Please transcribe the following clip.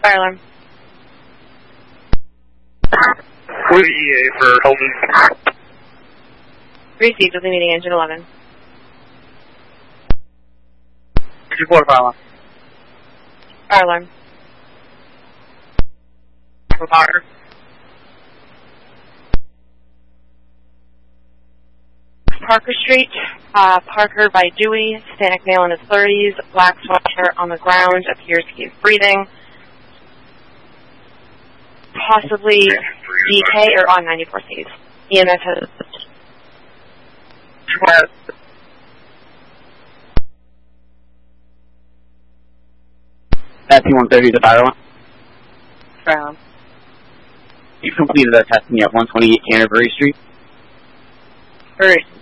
Fire alarm. What is EA for Hilton? Received with the meeting engine 11. Report fire alarm. Fire alarm. Fire. Parker Street, Parker by Dewey, Hispanic male in his 30s, black sweatshirt on the ground, appears he is breathing. Possibly DK or on 94 Cs. EMS has... At P-130 the fire alarm. Fire alarm. You completed our testing at 128 Canterbury Street. Alright.